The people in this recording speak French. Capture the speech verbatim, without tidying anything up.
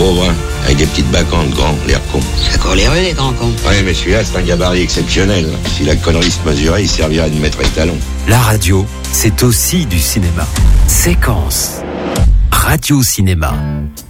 Pauvre, hein, avec des petites bacantes, grand, l'air con. C'est encore les rues, les grands cons. Ouais, mais celui-là, c'est un gabarit exceptionnel. Si la connerie se mesurait, il servirait de maître étalon. La radio, c'est aussi du cinéma. Séquence. Radio Cinéma.